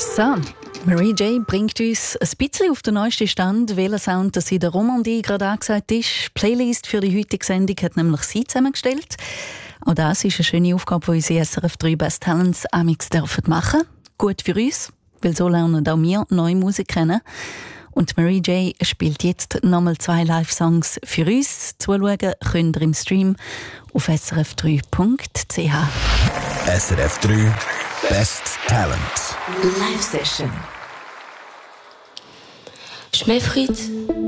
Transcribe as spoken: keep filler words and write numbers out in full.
So, Marie J. bringt uns ein bisschen auf den neuesten Stand, welcher Sound das in der Romandie gerade angesagt ist. Die Playlist für die heutige Sendung hat nämlich sie zusammengestellt. Auch das ist eine schöne Aufgabe, die unsere S R F drei Best Talents amix dürfen machen. Gut für uns, weil so lernen auch wir neue Musik kennen. Und Marie J. spielt jetzt nochmal zwei Live-Songs für uns. Zuschauen könnt ihr im Stream auf s r f drei punkt c h. S R F drei Best Talent Live Session. Je m'effrite